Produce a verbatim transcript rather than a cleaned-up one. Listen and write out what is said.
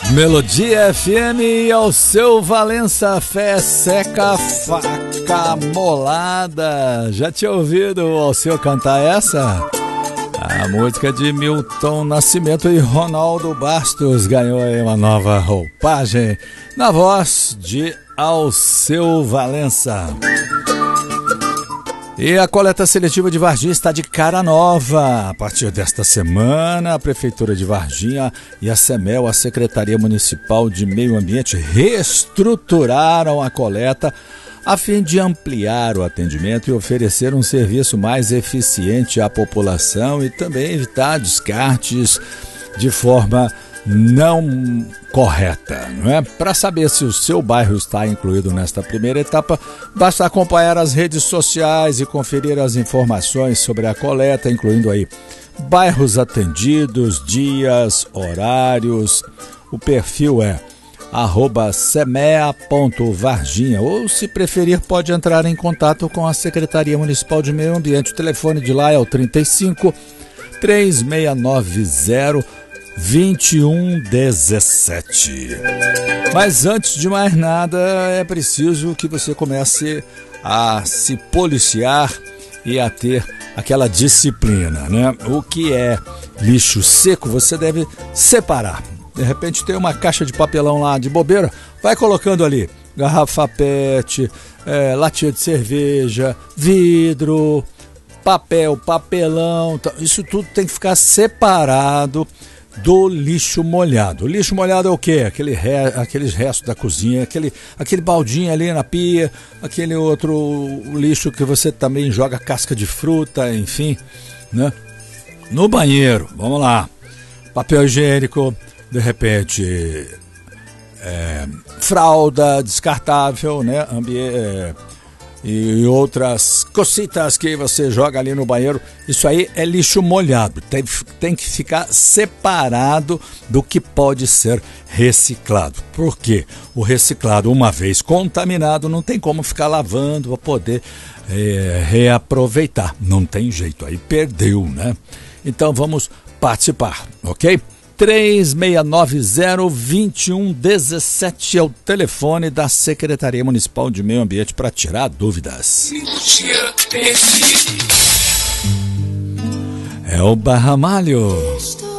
Melodia F M e ao seu Valença, fé seca, faca molada. Já tinha ouvido o Alceu cantar essa? A música de Milton Nascimento e Ronaldo Bastos ganhou aí uma nova roupagem na voz de Alceu Valença. E a coleta seletiva de Varginha está de cara nova. A partir desta semana, a Prefeitura de Varginha e a SEMEL, a Secretaria Municipal de Meio Ambiente, reestruturaram a coleta a fim de ampliar o atendimento e oferecer um serviço mais eficiente à população e também evitar descartes de forma não correta, não é? Para saber se o seu bairro está incluído nesta primeira etapa, basta acompanhar as redes sociais e conferir as informações sobre a coleta, incluindo aí bairros atendidos, dias, horários. O perfil é arroba semea ponto varginha, ou se preferir pode entrar em contato com a Secretaria Municipal de Meio Ambiente. O telefone de lá é o trinta e cinco, três seis nove zero, vinte e um dezessete. Mas antes de mais nada, é preciso que você comece a se policiar e a ter aquela disciplina, né? O que é lixo seco, você deve separar. De repente tem uma caixa de papelão lá de bobeira, vai colocando ali garrafa pet, é, latinha de cerveja, vidro, papel, papelão, isso tudo tem que ficar separado do lixo molhado. O lixo molhado é o quê? Aquele re, aqueles restos da cozinha, aquele, aquele baldinho ali na pia, aquele outro lixo que você também joga casca de fruta, enfim, né? No banheiro, vamos lá, papel higiênico, de repente é, fralda descartável, né? Ambi- é, e outras cositas que você joga ali no banheiro, isso aí é lixo molhado, tem, tem que ficar separado do que pode ser reciclado. Por quê? O reciclado, uma vez contaminado, não tem como ficar lavando para poder é, reaproveitar, não tem jeito, aí perdeu, né? Então vamos participar, ok? três seis nove zero, vinte e um dezessete é o telefone da Secretaria Municipal de Meio Ambiente para tirar dúvidas. É o Barramalho.